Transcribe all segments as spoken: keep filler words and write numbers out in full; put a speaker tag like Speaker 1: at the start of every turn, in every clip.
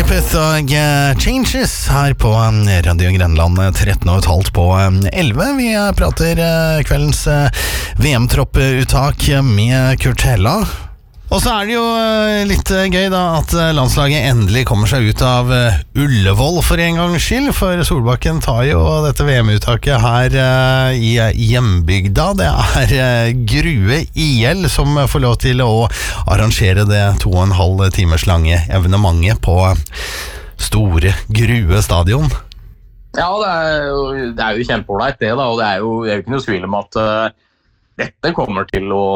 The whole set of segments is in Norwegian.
Speaker 1: Griffith og uh, Changes her på Radio Grenland tretten og et halvt på elleve. Vi prater uh, kveldens uh, V M-tropputtak med Kurt Hella. Og så er det jo uh, litt uh, gøy da at uh, landslaget endelig kommer seg ut av uh, Ullevål for en gangs skyld, for Solbakken tar jo dette V M-uttaket her uh, i uh, hjembygda. Det er uh, Grue I L som uh, får lov til å arrangere det to og en halv timers lange evenementet på uh, store Grue stadion.
Speaker 2: Ja, det er jo, det er jo kjempeålreit det da, og det er jo, det er jo ikke noe tvil om at uh, dette kommer til å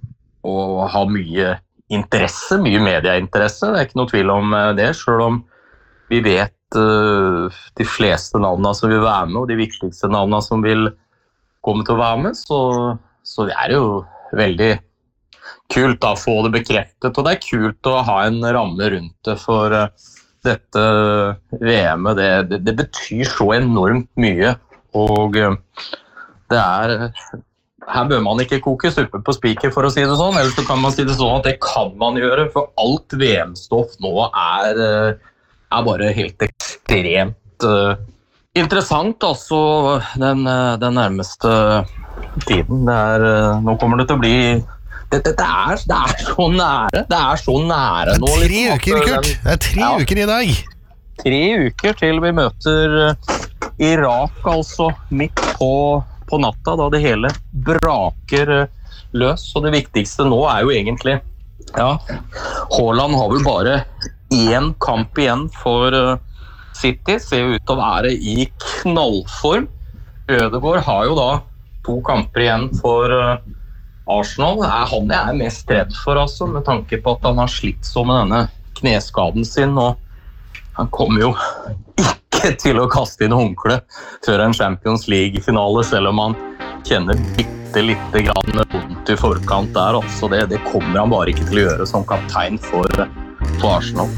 Speaker 2: og ha mye interesse, mye medieinteresse. Det er ikke noe tvil om det, selv om vi vet uh, de fleste navnene som vil være med, og de viktigste navnene som vil komme til å være med, så, så det er jo veldig kult da, å få det bekreftet, og det er kult å ha en ramme rundt det, for uh, dette V M-et, det, det, det betyr så enormt mye, og uh, det er... Her bør man ikke koke suppe på spiker, for å si det sånn, eller så kan man si det sånn at det kan man gjøre, for alt V M-stoff nå er, er bare helt ekstremt uh, interessant, altså den, den nærmeste tiden. Det er, uh, nå kommer det til å bli... Det, det, det, er, det er så nære, det er så nære nå.
Speaker 1: Det er tre liksom, uker, Kurt. Det er tre ja, uker I dag.
Speaker 2: Tre uker til vi møter Irak, altså midt på... på natta, da det hele braker løs. Så det viktigste nå er jo egentlig, ja, Haaland har vel bare én kamp igjen for City, ser ut til å være I knallform. Ødegaard har jo da to kamper igjen for Arsenal. Det er han jeg er mest redd for, altså, med tanke på at han har slitt så med denne kneskaden sin, og han kommer jo ikke til å kaste inn håndkle før en Champions League-finale, selv om han kjenner bitte lite grann vondt I forkant der. Altså det, det kommer han bare ikke til å gjøre som kaptein for, for Arsenal.